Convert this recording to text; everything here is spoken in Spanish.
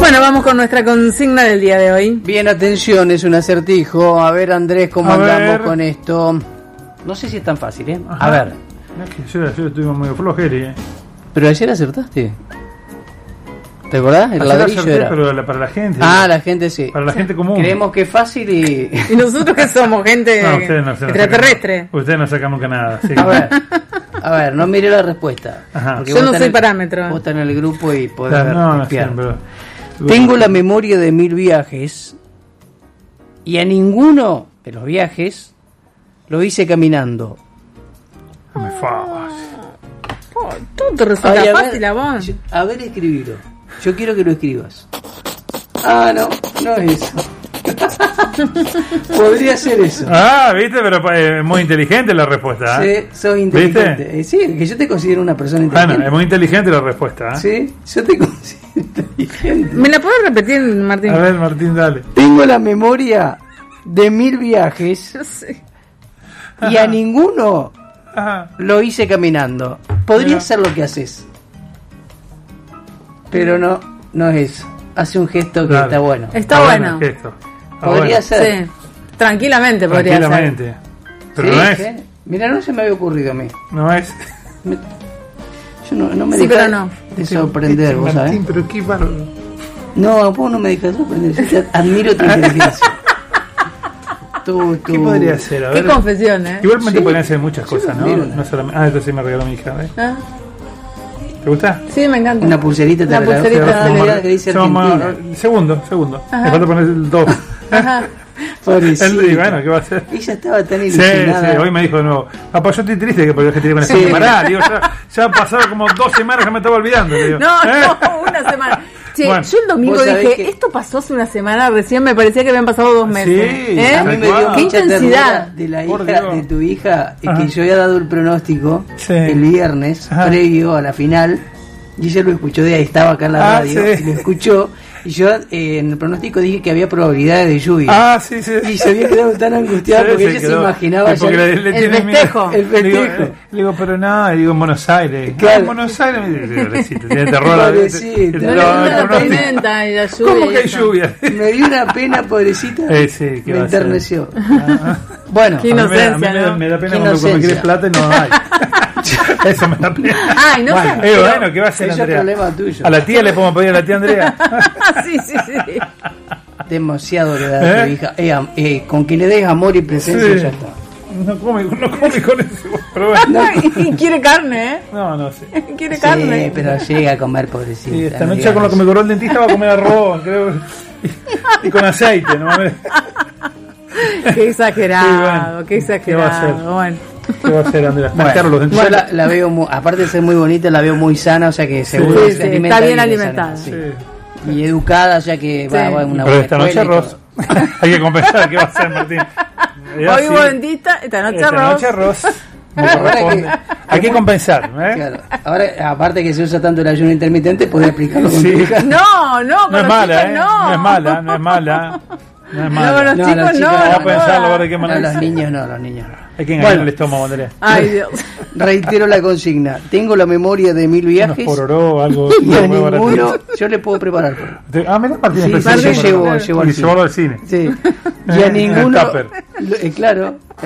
Bueno, vamos con nuestra consigna del día de hoy. Bien, atención, es un acertijo. A ver, Andrés, ¿cómo andamos con esto? No sé si es tan fácil, ¿eh? Ajá. A ver. Es que ayer estuvimos medio flojeri, Pero ayer acertaste. ¿Te acordás? El ladrillo acerté, era. pero para la gente. La gente sí. Para la gente común. Creemos que es fácil y... ¿Y nosotros que somos? Gente No, ustedes no extraterrestre. Ustedes no sacan nunca nada. Sí. A ver, no mire la respuesta. Ajá. Porque Yo no vos soy parámetro. Vos estás en el grupo y podés Claro, ver. no, espiar. pero... Tengo la memoria de 1000 viajes y a ninguno de los viajes lo hice caminando. Me fácil. Oh, todo te resulta Ay, fácil a vos. A ver, escribilo. Yo quiero que lo escribas. No es eso. Podría ser eso. ¿Viste? Pero muy inteligente la respuesta, ¿eh? Sí, soy inteligente. ¿Viste? Sí, que yo te considero una persona inteligente. Bueno, es muy inteligente la respuesta, ¿eh? Sí, yo te considero inteligente. ¿Me la puedes repetir, Martín? A ver, Martín, dale. Tengo la memoria de 1000 viajes Yo sé. y a ninguno Ajá. lo hice caminando. Podría Mira. ser lo que haces. Pero no es eso. Hace un gesto que Claro. está bueno. Está bueno. el gesto. Podría ser. Sí. Tranquilamente podría ser. Tranquilamente. Pero Sí, no es. ¿eh? Mira, no se me había ocurrido a mí. No es. Yo no me Sí, deja pero no. de sorprender, vos sabés. Martín, pero qué bárbaro. No, vos no me dejas sorprender. Yo te admiro tu inteligencia. ¿Qué podría ser? A Qué ver. confesión, ¿eh? Igualmente podrían ser muchas cosas, ¿no? miro. No solamente... entonces sí me regaló mi hija, ¿eh? Ah, ¿Te gusta? sí, me encanta. Una pulserita te Una regaló. pulserita. Una pulserita que dice Argentina. Segundo. Me falta poner el 2. Ajá. Pobrecita. Y bueno, ¿qué va a hacer? Ella estaba tan Sí, ilusionada. hoy me dijo de nuevo, papá, yo estoy triste que porque te iban a Sí. decir, pará, digo, ya han pasado como 2 semanas que me estaba olvidando. Le digo, No, ¿eh? no, una semana. Che, Bueno, yo el domingo vos sabés dije, que- esto pasó hace una semana, recién me parecía que habían pasado 2 meses. Sí, ¿Eh? A mí me dio Qué mucha intensidad. ternura de la Por hija Dios. de tu hija, Ajá. que yo había dado el pronóstico Sí. el viernes Ajá. previo a la final, y ella lo escuchó de ahí, estaba acá en la radio, sí. y lo escuchó, y yo en el pronóstico dije que había probabilidades de lluvia. Sí. Y se había quedado tan angustiada Sí, porque se ella se quedó. imaginaba Sí, porque ya le el tiene miedo. festejo. el Le festejo. digo, pero no, digo en Buenos Aires. Claro. En Buenos Aires me dice, pobrecito, tiene terror. Pobrecito. No No, le gusta la pronóstico. tormenta y la lluvia. ¿Cómo y que hay eso. lluvia? Me dio una pena, pobrecita. Sí, ¿qué me va a hacer? enterneció. Bueno, Qué A mí inocencia, me ¿no? me da pena Qué cuando me inocencia. quieres plata y no hay. Eso me da pena. Ay, no Bueno, sé. Bueno, ¿qué va a hacer, eso es Andrea? problema tuyo. A la tía le podemos pedir a la tía Andrea. Sí. Demasiado le da a tu hija. Con que le des amor y presencia Sí. ya está. No come con eso. Pero bueno. Y quiere carne, ¿eh? No sé. Quiere Sí, carne. pero llega a comer, pobrecita. Y esta no noche digas con lo que eso. me cobró el dentista va a comer arroz, creo. Y con aceite, ¿no? Qué exagerado, Sí, qué ¿qué va a hacer? exagerado. Bueno. ¿Qué va a hacer, Andrea? Bueno, Caros los yo dentistas. la veo, aparte de ser muy bonita, la veo muy sana, o sea que seguro Sí, que sí, se alimenta está bien de alimentada. sana, sí. Sí. Y educada, o sea que va Sí. a una Pero buena esta noche escuela y arroz. todo. Hay que compensar. ¿Qué va a hacer, Martín? Hoy hubo dentista, esta noche Esta arroz. noche arroz. Me Ahora corresponde. Hay que compensar, ¿eh? Claro. Ahora, aparte que se usa tanto el ayuno intermitente, podés aplicarlo con Sí. tu hija. No, No con es los mala, chicos ¿eh? no. No es mala, no es mala. No es No, mala. los chicos los no. chicos Vamos a no. pensarlo, a ver de qué No, manera. los niños no, los niños no. Hay que engañar Bueno. el estómago, Andrea. Ay, Dios. Reitero la consigna. Tengo la memoria de 1000 Unos viajes pororó, algo. y a muy baratito. ninguno yo le puedo preparar. Mira, Martín Sí, empezó Martín, a yo llevo claro. al y cine. llevarlo al cine. Sí. Y a En ninguno, el tupper. claro,